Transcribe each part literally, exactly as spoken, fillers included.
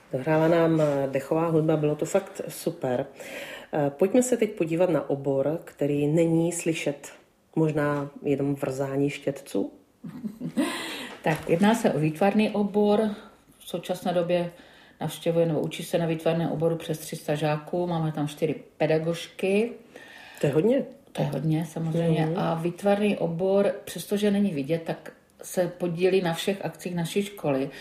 Dohrála nám dechová hudba, bylo to fakt super. Pojďme se teď podívat na obor, který není slyšet možná jenom vrzání štětců. Tak jedná se o výtvarný obor. V současné době navštěvuje nebo učí se na výtvarném oboru přes tři sta žáků. Máme tam čtyři pedagožky. To je hodně. To je hodně, samozřejmě. Mm. A výtvarný obor, přestože není vidět, tak se podílí na všech akcích naší školy.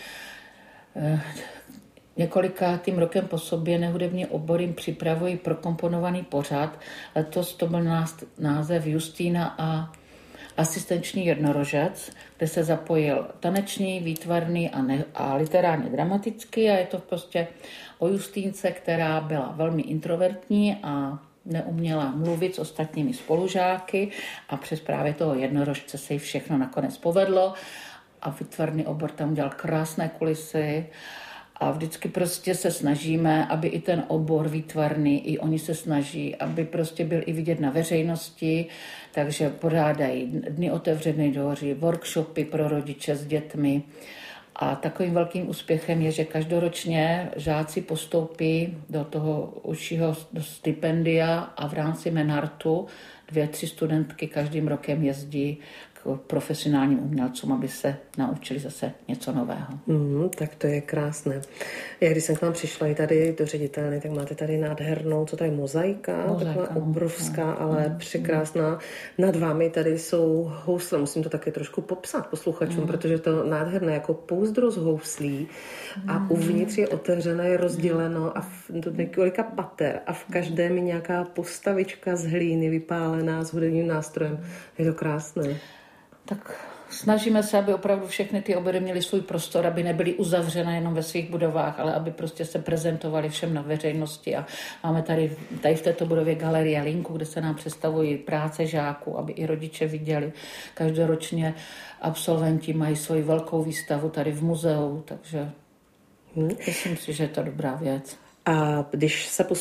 Několikátým rokem po sobě nehudební obor jim připravují prokomponovaný pořad. Letos to byl název Justína a asistenční jednorožec, kde se zapojil taneční, výtvarný a, ne, a literárně dramatický a je to prostě o Justínce, která byla velmi introvertní a neuměla mluvit s ostatními spolužáky a přes právě toho jednorožce se jí všechno nakonec povedlo a výtvarný obor tam dělal krásné kulisy a vždycky prostě se snažíme, aby i ten obor výtvarný, i oni se snaží, aby prostě byl i vidět na veřejnosti, takže pořádají dny otevřené dveří, workshopy pro rodiče s dětmi. A takovým velkým úspěchem je, že každoročně žáci postoupí do toho užšího stipendia a v rámci Menartu dvě, tři studentky každým rokem jezdí k profesionálním umělcům, aby se naučili zase něco nového. Mm, tak to je krásné. Já když jsem k vám přišla i tady do ředitelny, tak máte tady nádhernou, co to je, mozaika, mozaika taková obrovská, no, ale no, překrásná. Nad vámi tady jsou housle, musím to taky trošku popsat posluchačům, mm. protože to nádherné jako pouzdro z houslí a mm. uvnitř je otevřené, je rozděleno a v, do několika pater a v každém je nějaká postavička z hlíny vypálená s hudebním nástrojem. Je to krásné. Tak snažíme se, aby opravdu všechny ty obory měly svůj prostor, aby nebyly uzavřené jenom ve svých budovách, ale aby prostě se prezentovali všem na veřejnosti. A máme tady, tady v této budově galerie Linku, kde se nám představují práce žáků, aby i rodiče viděli. Každoročně absolventi mají svoji velkou výstavu tady v muzeu, takže hmm. myslím si, že je to dobrá věc. A když se